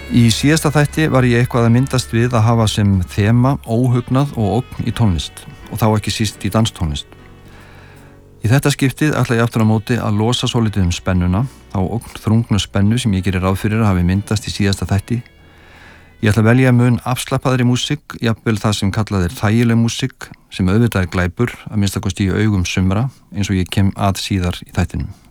Í síðasta þætti var ég eitthvað að myndast við að hafa sem þema óhugnað og ógn í tónlist og þá ekki síst í danstónlist. Í þetta skiptið ætla ég aftur á móti að losa svolítið spennuna, þá ógn þrungnu spennu sem ég gerir ráð fyrir að hafi myndast í síðasta þætti. Ég ætla að velja mun afslappaðri músík, jafnvel það sem kallað þægileg músík, sem auðvitað glæpur, að minnsta kosti í augum sumra, eins og ég kem að síðar í þættinum.